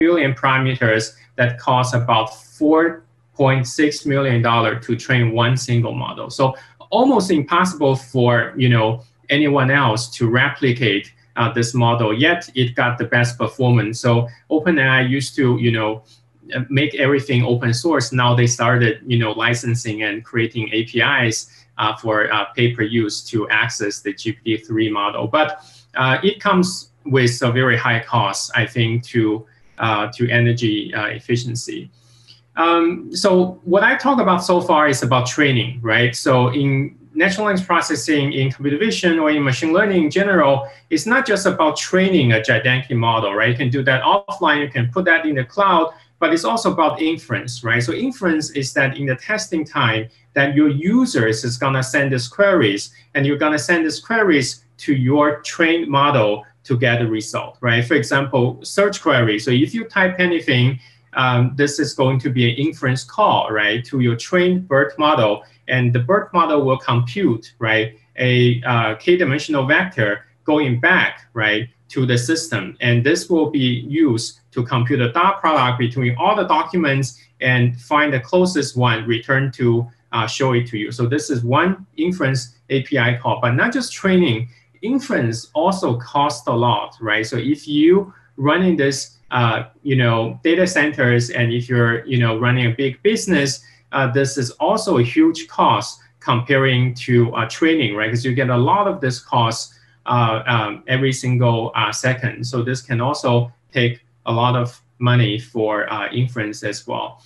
billion parameters that cost about $4.6 million to train one single model. So almost impossible for anyone else to replicate this model, yet it got the best performance. So OpenAI used to make everything open source. Now they started licensing and creating APIs for pay-per-use to access the GPT-3 model. But it comes with a very high cost, I think, to energy efficiency. So what I talk about so far is about training, right? So in natural language processing, in computer vision, or in machine learning in general, it's not just about training a gigantic model, right? You can do that offline, you can put that in the cloud, but it's also about inference, right? So inference is that in the testing time that your users is gonna send these queries, and you're gonna send these queries to your trained model to get a result, right? For example, search query. So if you type anything, this is going to be an inference call, right, to your trained BERT model, and the BERT model will compute, right, a k-dimensional vector going back, right, to the system, and this will be used to compute a dot product between all the documents and find the closest one, return to show it to you. So this is one inference API call, but not just training. Inference also costs a lot, right? So if you running this data centers, and if you're running a big business, this is also a huge cost comparing to training, right? Because you get a lot of this cost every single second. So this can also take a lot of money for inference as well.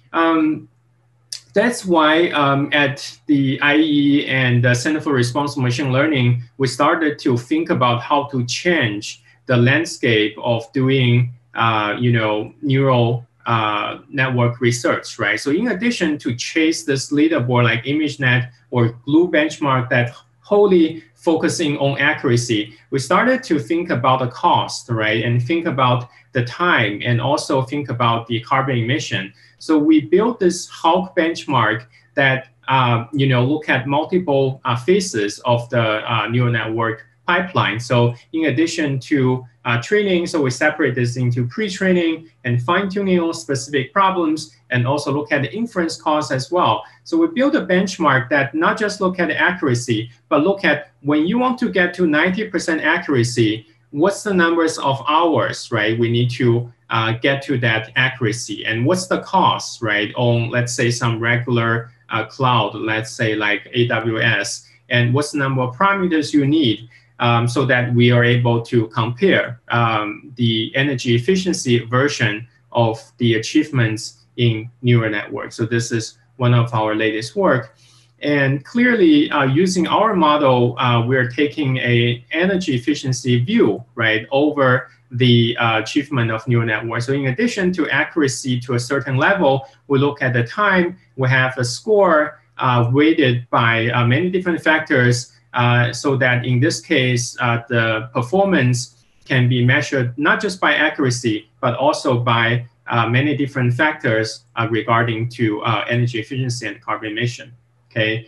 That's why at the IEE and the Center for Responsible Machine Learning, we started to think about how to change the landscape of doing neural network research, right? So in addition to chase this leaderboard like ImageNet or Glue benchmark that wholly focusing on accuracy, we started to think about the cost, right? And think about the time, and also think about the carbon emission. So we built this Hawk benchmark that look at multiple phases of the neural network pipeline. So in addition to training, so we separate this into pre-training and fine-tuning on specific problems, and also look at the inference costs as well. So we built a benchmark that not just look at the accuracy, but look at when you want to get to 90% accuracy, what's the numbers of hours, right? We need to get to that accuracy, and what's the cost, right? On, let's say, some regular cloud, let's say like AWS, and what's the number of parameters you need, so that we are able to compare the energy efficiency version of the achievements in neural networks. So this is one of our latest work. And clearly, using our model, we're taking a energy efficiency view, right, over the achievement of neural networks. So in addition to accuracy to a certain level, we look at the time. We have a score weighted by many different factors, so that in this case, the performance can be measured not just by accuracy, but also by many different factors regarding to energy efficiency and carbon emission. Okay.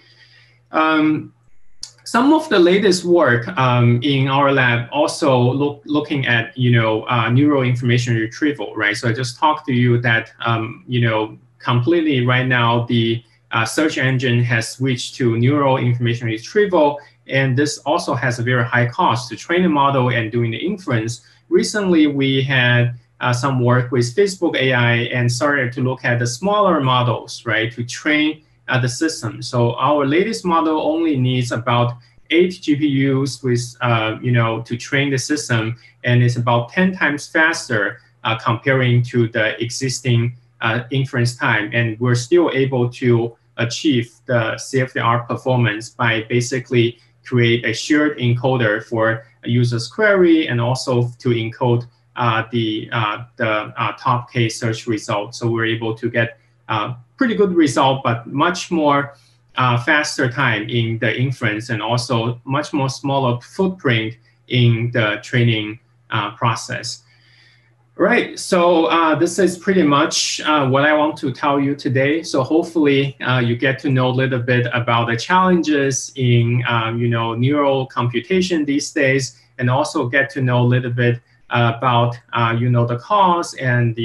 Some of the latest work in our lab also looking at neural information retrieval, right? So I just talked to you that completely right now the search engine has switched to neural information retrieval, and this also has a very high cost to train a model and doing the inference. Recently, we had some work with Facebook AI and started to look at the smaller models, right, to train the system. So our latest model only needs about 8 GPUs with, to train the system, and it's about 10 times faster comparing to the existing inference time. And we're still able to achieve the state-of-the-art performance by basically create a shared encoder for a user's query, and also to encode the top K search result. So we're able to get pretty good result, but much more faster time in the inference, and also much more smaller footprint in the training process. Right, so this is pretty much what I want to tell you today. So hopefully you get to know a little bit about the challenges in neural computation these days, and also get to know a little bit about the cost and